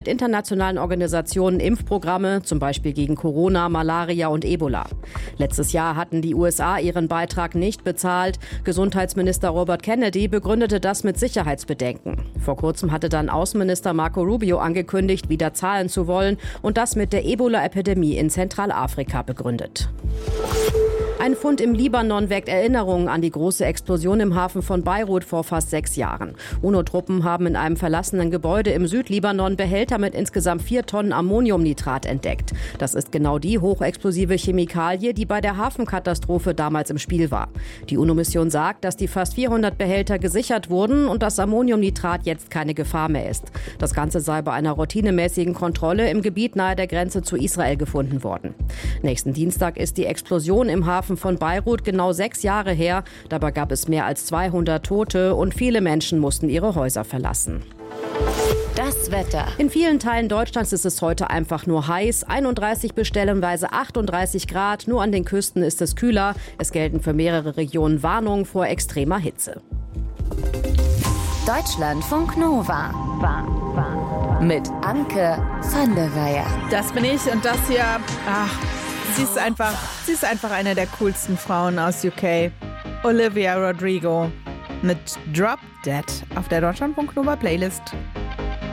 mit internationalen Organisationen Impfprogramme, zum Beispiel gegen Corona, Malaria und Ebola. Letztes Jahr hatten die USA ihren Beitrag nicht bezahlt. Gesundheitsminister Robert Kennedy begründete das mit Sicherheitsbedenken. Vor kurzem hatte dann Außenminister Marco Rubio angekündigt, wieder zahlen zu wollen und das mit der Ebola-Epidemie in Zentralafrika begründet. Ein Fund im Libanon weckt Erinnerungen an die große Explosion im Hafen von Beirut vor fast 6 Jahren. UNO-Truppen haben in einem verlassenen Gebäude im Südlibanon Behälter mit insgesamt 4 Tonnen Ammoniumnitrat entdeckt. Das ist genau die hochexplosive Chemikalie, die bei der Hafenkatastrophe damals im Spiel war. Die UNO-Mission sagt, dass die fast 400 Behälter gesichert wurden und das Ammoniumnitrat jetzt keine Gefahr mehr ist. Das Ganze sei bei einer routinemäßigen Kontrolle im Gebiet nahe der Grenze zu Israel gefunden worden. Nächsten Dienstag ist die Explosion im Hafen von Beirut genau 6 Jahre her. Dabei gab es mehr als 200 Tote und viele Menschen mussten ihre Häuser verlassen. Das Wetter. In vielen Teilen Deutschlands ist es heute einfach nur heiß. 31 bis stellenweise 38 Grad. Nur an den Küsten ist es kühler. Es gelten für mehrere Regionen Warnungen vor extremer Hitze. Deutschlandfunk Nova. Mit Anke van der Weyer. Das bin ich und das hier. Sie ist einfach eine der coolsten Frauen aus UK. Olivia Rodrigo mit Drop Dead auf der Deutschlandfunk Nova Playlist.